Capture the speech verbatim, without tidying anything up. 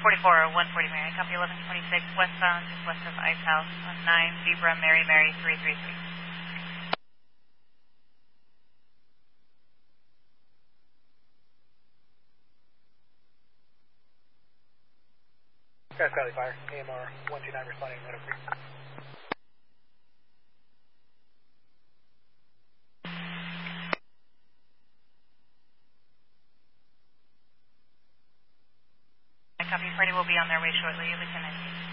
forty-four, one forty Mary. Copy eleven twenty-six, westbound, just west of Ice House, on nine Zebra, Mary, Mary, three three three. Sky Skyly Fire, A M R one two nine responding, one oh three. Copy, Freddy will be on their way shortly, Lieutenant.